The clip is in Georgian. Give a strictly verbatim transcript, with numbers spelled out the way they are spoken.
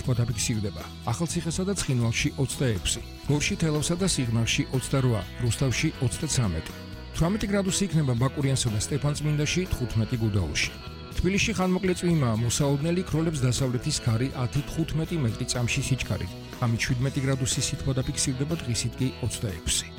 სითბო დაფიქსირდება. ახალციხესა და ცხინვალში ოცდაექვსი, გორში, თელავსა და სიღნაღში ოცდარვა, რუსთავში ოცდაცამეტი. თვრამეტი გრადუსი იქნება ბაკურიანსა და სტეფანწმინდაში, თხუთმეტი გუდაუთში. თბილისში ხანმოკლე წვიმაა, მოსაოდნელი ქროლებს დასავლეთის ქარი ათი თხუთმეტი მეტრი წამში სიჩქარით. ამით შვიდმეტი გრადუსი სითბო დაფიქსირდება, დღისით კი ოცდაექვსი.